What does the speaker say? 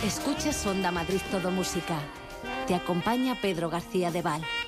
Escuchas Onda Madrid Todo Música. Te acompaña Pedro García de Val.